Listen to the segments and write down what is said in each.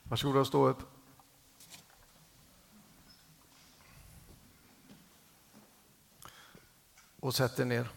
Varsågoda och stå upp. Och sätt er ner.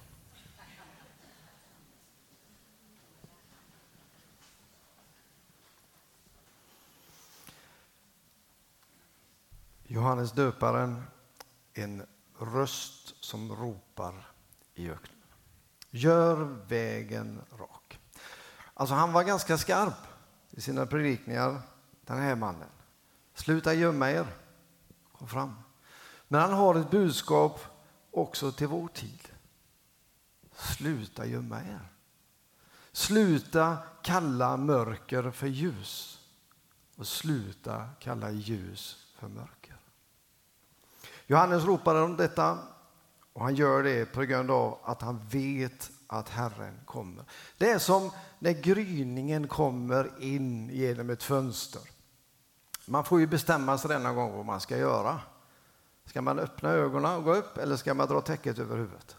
Johannes döparen, en röst som ropar i öknen. Gör vägen rak. Alltså han var ganska skarp i sina predikningar, den här mannen. Sluta gömma er. Kom fram. Men han har ett budskap också till vår tid. Sluta gömma er. Sluta kalla mörker för ljus. Och sluta kalla ljus för mörker. Johannes ropade om detta och han gör det på grund av att han vet att Herren kommer. Det är som när gryningen kommer in genom ett fönster. Man får ju bestämma sig denna gång vad man ska göra. Ska man öppna ögonen och gå upp eller ska man dra täcket över huvudet?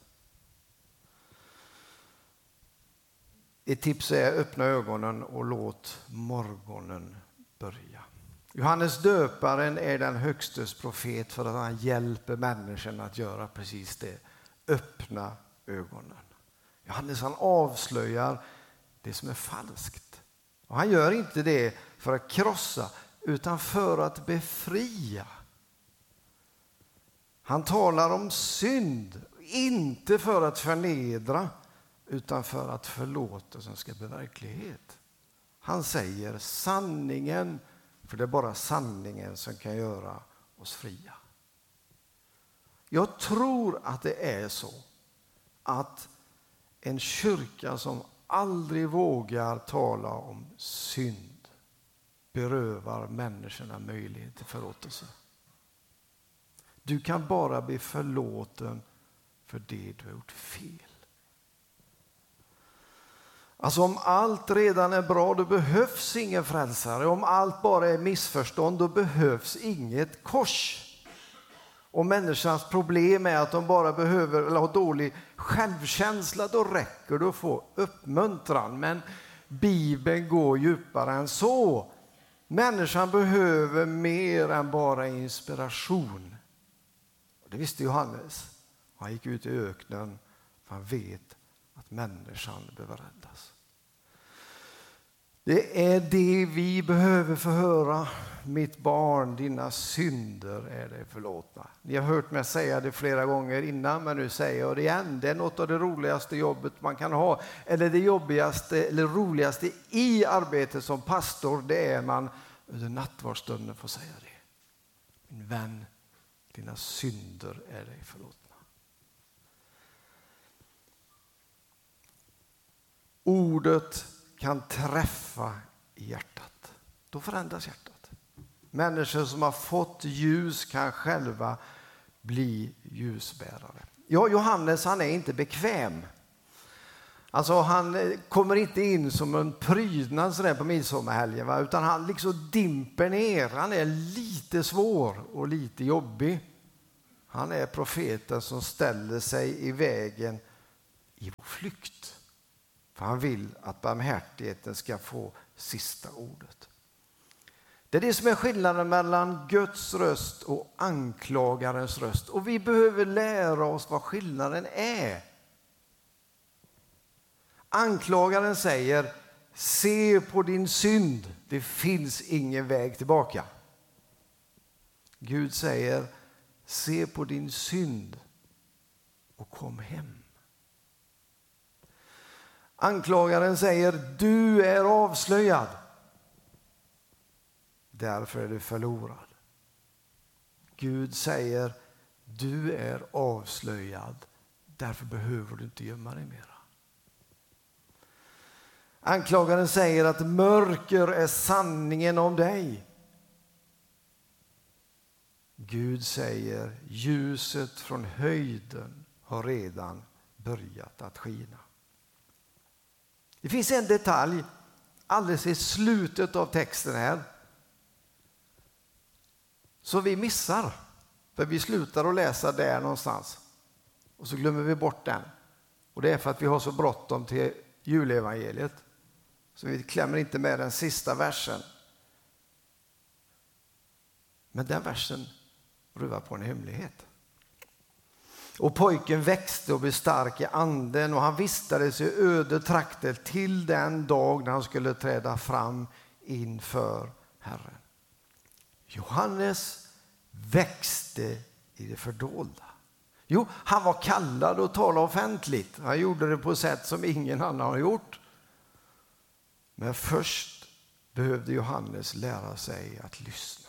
Ett tips är öppna ögonen och låt morgonen börja. Johannes döparen är den högstes profet för att han hjälper människan att göra precis det. Öppna ögonen. Johannes han avslöjar det som är falskt. Och han gör inte det för att krossa utan för att befria. Han talar om synd, inte för att förnedra utan för att förlåtelsen ska bli verklighet. Han säger sanningen, för det är bara sanningen som kan göra oss fria. Jag tror att det är så att en kyrka som aldrig vågar tala om synd berövar människorna möjlighet till förlåtelse. Du kan bara bli förlåten för det du har gjort fel. Alltså om allt redan är bra, då behövs ingen frälsare. Om allt bara är missförstånd, då behövs inget kors. Om människans problem är att de bara behöver eller har dålig självkänsla, då räcker det att få uppmuntran. Men Bibeln går djupare än så. Människan behöver mer än bara inspiration. Det visste Johannes. Han gick ut i öknen för han vet att människan behöver räddas. Det är det vi behöver få höra. Mitt barn, dina synder är dig förlåtna. Ni har hört mig säga det flera gånger innan, men nu säger jag det igen. Det är något av det roligaste jobbet man kan ha. Eller det jobbigaste eller roligaste i arbetet som pastor, det är man under nattvardsstunden får säga det. Min vän, dina synder är dig förlåtna. Ordet kan träffa i hjärtat. Då förändras hjärtat. Människor som har fått ljus kan själva bli ljusbärare. Ja, Johannes han är inte bekväm. Alltså han kommer inte in som en prydnad sådär på midsommarhelgen, va? Utan han liksom dimper ner. Han är lite svår och lite jobbig. Han är profeten som ställer sig i vägen i vår flykt. För han vill att barmhärtigheten ska få sista ordet. Det är det som är skillnaden mellan Guds röst och anklagarens röst. Och vi behöver lära oss vad skillnaden är. Anklagaren säger, se på din synd, det finns ingen väg tillbaka. Gud säger, se på din synd och kom hem. Anklagaren säger, du är avslöjad. Därför är du förlorad. Gud säger, du är avslöjad. Därför behöver du inte gömma dig mera. Anklagaren säger att mörker är sanningen om dig. Gud säger, ljuset från höjden har redan börjat att skina. Det finns en detalj alldeles i slutet av texten här som vi missar. För vi slutar att läsa där någonstans och så glömmer vi bort den. Och det är för att vi har så bråttom till julevangeliet. Så vi klämmer inte med den sista versen. Men den versen ruvar på en hemlighet. Och pojken växte och blev stark i anden och han vistades i öde trakter till den dag när han skulle träda fram inför Herren. Johannes växte i det fördolda. Jo, han var kallad att tala offentligt. Han gjorde det på ett sätt som ingen annan har gjort. Men först behövde Johannes lära sig att lyssna.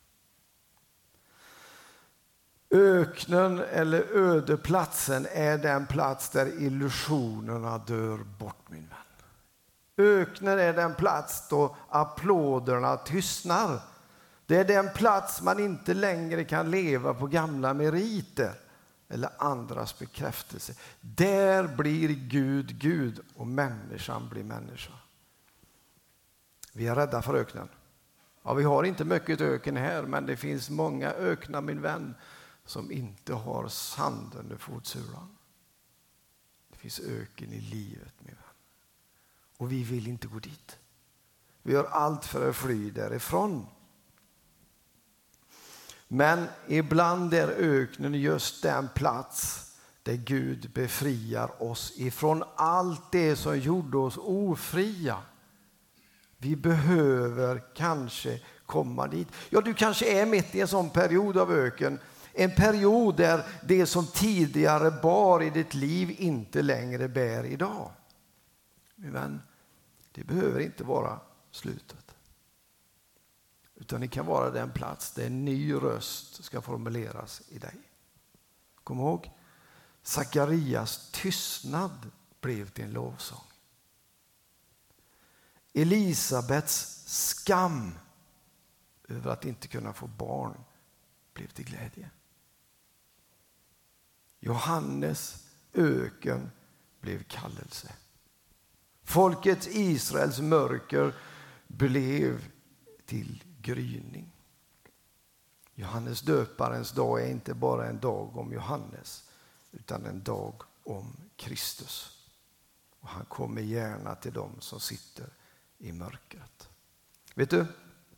Öknen eller ödeplatsen är den plats där illusionerna dör bort, min vän. Öknen är den plats då applåderna tystnar. Det är den plats man inte längre kan leva på gamla meriter eller andras bekräftelse. Där blir Gud Gud och människan blir människa. Vi är rädda för öknen. Ja, vi har inte mycket öken här, men det finns många öknar, min vän, som inte har sand under fotsulan. Det finns öken i livet, min vän. Och vi vill inte gå dit. Vi gör allt för att fly därifrån. Men ibland är öknen just den plats där Gud befriar oss ifrån allt det som gjorde oss ofria. Vi behöver kanske komma dit. Ja, du kanske är mitt i en sån period av öken. En period där det som tidigare bar i ditt liv inte längre bär idag. Men det behöver inte vara slutet. Utan det kan vara den plats där en ny röst ska formuleras i dig. Kom ihåg, Sakarias tystnad blev till en lovsång. Elisabets skam över att inte kunna få barn blev till glädje. Johannes öken blev kallelse. Folkets Israels mörker blev till gryning. Johannes döparens dag är inte bara en dag om Johannes utan en dag om Kristus. Och han kommer gärna till dem som sitter i mörkret. Vet du?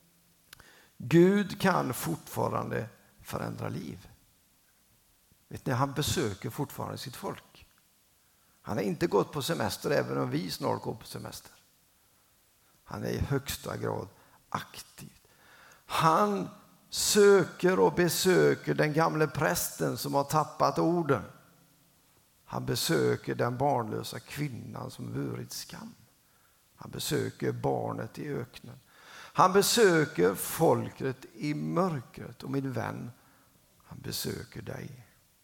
Gud kan fortfarande förändra liv. Vet ni, han besöker fortfarande sitt folk. Han har inte gått på semester även om vi snart går på semester. Han är i högsta grad aktiv. Han söker och besöker den gamle prästen som har tappat orden. Han besöker den barnlösa kvinnan som burit skam. Han besöker barnet i öknen. Han besöker folket i mörkret. Och min vän, han besöker dig.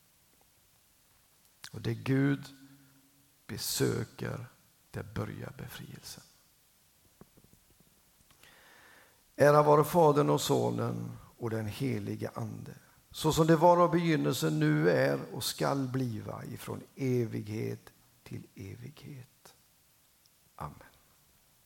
Och det Gud besöker, det börjar befrielsen. Ära vare Fadern och Sonen och den helige Ande. Så som det var av begynnelsen, nu är och skall bliva ifrån evighet till evighet. Amen.